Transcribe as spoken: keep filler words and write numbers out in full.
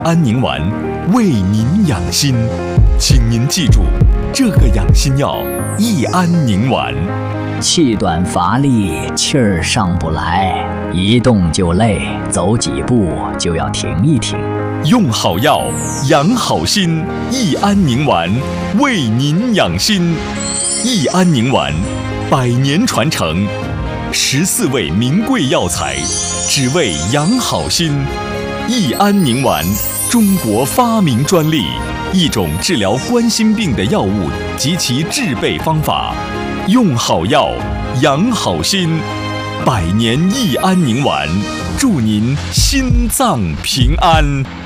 安宁丸为您养心，请您记住，这个养心药益安宁丸。 气短乏力，气儿上不来，一动就累，走几步就要停一停。 用好药，养好心，益安宁丸为您养心。益安宁丸，百年传承，十四味名贵药材，只为养好心。益安宁丸，中国发明专利，一种治疗冠心病的药物及其制备方法。用好药，养好心，百年益安宁丸，祝您心脏平安。